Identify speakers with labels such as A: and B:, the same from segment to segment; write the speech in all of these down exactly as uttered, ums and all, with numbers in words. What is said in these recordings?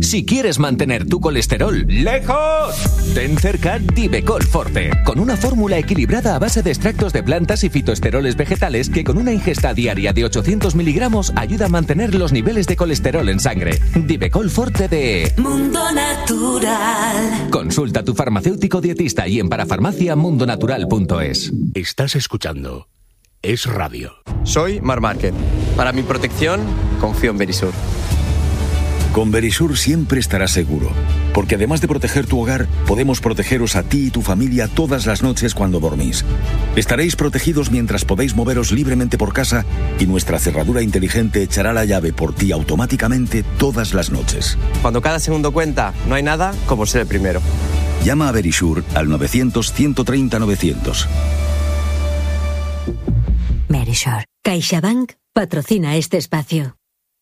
A: Si quieres mantener tu colesterol lejos, ten cerca Divecol Forte, con una fórmula equilibrada a base de extractos de plantas y fitoesteroles vegetales que con una ingesta diaria de ochocientos miligramos ayuda a mantener los niveles de colesterol en sangre. Divecol Forte de
B: Mundo Natural.
A: Consulta a tu farmacéutico dietista y en parafarmacia mundo natural punto es.
C: Estás escuchando Es Radio.
D: Soy Mar Márquez. Para mi protección, confío en Verisur.
E: Con Verisur siempre estarás seguro, porque además de proteger tu hogar, podemos protegeros a ti y tu familia todas las noches cuando dormís. Estaréis protegidos mientras podéis moveros libremente por casa y nuestra cerradura inteligente echará la llave por ti automáticamente todas las noches.
D: Cuando cada segundo cuenta, no hay nada como ser el primero.
E: Llama a Verisur al novecientos, ciento treinta, novecientos.
F: Verisur. CaixaBank patrocina este espacio.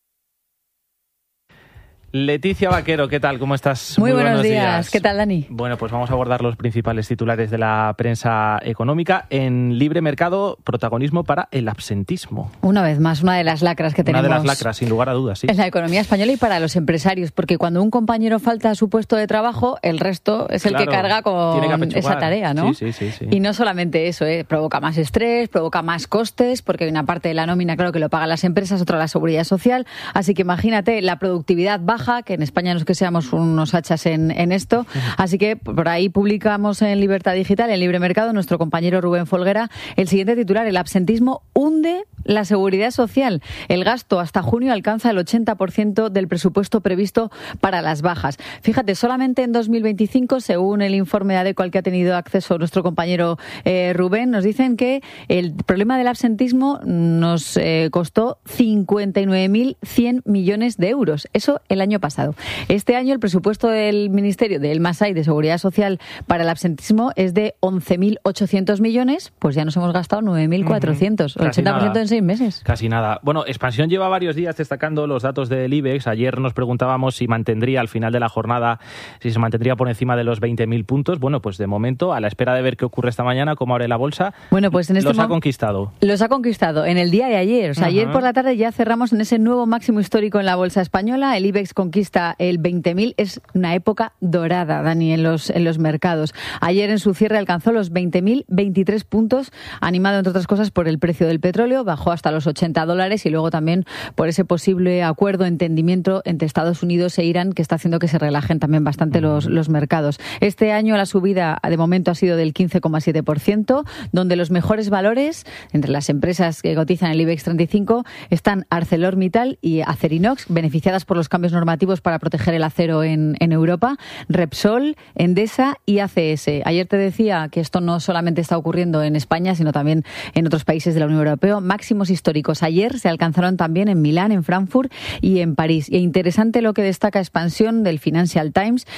G: Leticia Vaquero, ¿qué tal? ¿Cómo estás?
H: Muy, Muy buenos, buenos días. días. ¿Qué tal, Dani?
G: Bueno, pues vamos a abordar los principales titulares de la prensa económica. En Libre Mercado, protagonismo para el absentismo.
H: Una vez más, una de las lacras que tenemos.
G: Una de las lacras, sin lugar a dudas, sí.
H: En la economía española y para los empresarios, porque cuando un compañero falta a su puesto de trabajo, el resto es el
G: claro,
H: que carga con
G: que
H: esa tarea, ¿no?
G: Sí, sí, sí, sí.
H: Y no solamente eso, ¿eh? Provoca más estrés, provoca más costes, porque hay una parte de la nómina, claro, que lo pagan las empresas, otra la seguridad social. Así que imagínate, la productividad baja, que en España no es que seamos unos hachas en, en esto. Así que por ahí publicamos en Libertad Digital, en Libre Mercado, nuestro compañero Rubén Folguera, el siguiente titular: el absentismo hunde la seguridad social. El gasto hasta junio alcanza el ochenta por ciento del presupuesto previsto para las bajas. Fíjate, solamente en dos mil veinticinco, según el informe de ADECO al que ha tenido acceso nuestro compañero eh, Rubén, nos dicen que el problema del absentismo nos eh, costó cincuenta y nueve mil cien millones de euros. Eso el año pasado. Este año el presupuesto del Ministerio del MASAI de Seguridad Social para el absentismo es de once mil ochocientos millones, pues ya nos hemos gastado nueve mil cuatrocientos, uh-huh. el ochenta por ciento en seis meses.
G: Casi nada. Bueno, Expansión lleva varios días destacando los datos del IBEX. Ayer nos preguntábamos si mantendría al final de la jornada, si se mantendría por encima de los veinte mil puntos. Bueno, pues de momento, a la espera de ver qué ocurre esta mañana, cómo abre la bolsa,
H: bueno, pues en este
G: los
H: mo-
G: ha conquistado.
H: Los ha conquistado en el día de ayer. O sea, uh-huh. ayer por la tarde ya cerramos en ese nuevo máximo histórico en la bolsa española. El IBEX conquista el veinte mil. Es una época dorada, Dani, en los, en los mercados. Ayer en su cierre alcanzó los veinte mil veintitrés puntos, animado entre otras cosas por el precio del petróleo, bajó hasta los ochenta dólares y luego también por ese posible acuerdo, entendimiento entre Estados Unidos e Irán que está haciendo que se relajen también bastante los, los mercados. Este año la subida de momento ha sido del quince coma siete por ciento, donde los mejores valores entre las empresas que cotizan el IBEX treinta y cinco están ArcelorMittal y Acerinox, beneficiadas por los cambios normativos para proteger el acero en, en Europa, Repsol, Endesa y A C S. Ayer te decía que esto no solamente está ocurriendo en España, sino también en otros países de la Unión Europea. Máximos históricos ayer se alcanzaron también en Milán, en Frankfurt y en París. Y interesante lo que destaca Expansión del Financial Times,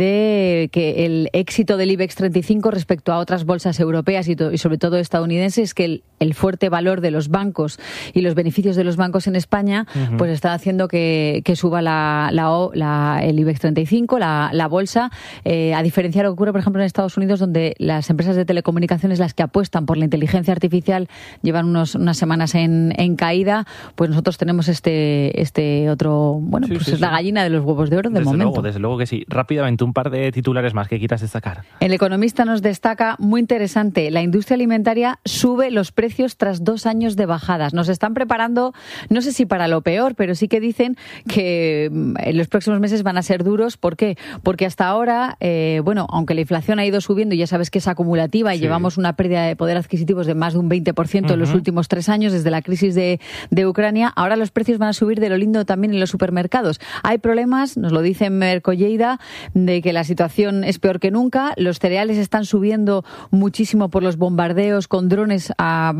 H: de que el éxito del IBEX treinta y cinco respecto a otras bolsas europeas y, to- y sobre todo estadounidenses es que el, el fuerte valor de los bancos y los beneficios de los bancos en España uh-huh. pues está haciendo que, que suba la, la, la, el IBEX treinta y cinco, la, la bolsa, eh, a diferencia de lo que ocurre, por ejemplo, en Estados Unidos, donde las empresas de telecomunicaciones, las que apuestan por la inteligencia artificial, llevan unos, unas semanas en, en caída, pues nosotros tenemos este este otro, bueno, sí, pues sí, es sí. la gallina de los huevos de oro del
G: desde
H: momento.
G: Luego, desde luego que sí. Rápidamente, un par de titulares más que quieras destacar.
H: El Economista nos destaca, muy interesante, la industria alimentaria sube los precios tras dos años de bajadas. Nos están preparando, no sé si para lo peor, pero sí que dicen que en los próximos meses van a ser duros. ¿Por qué? Porque hasta ahora, eh, bueno, aunque la inflación ha ido subiendo y ya sabes que es acumulativa y sí. llevamos una pérdida de poder adquisitivo de más de un veinte por ciento uh-huh. en los últimos tres años desde la crisis de, de Ucrania, ahora los precios van a subir de lo lindo también en los supermercados. Hay problemas, nos lo dice Merco Lleida, de que la situación es peor que nunca. Los cereales están subiendo muchísimo por los bombardeos con drones a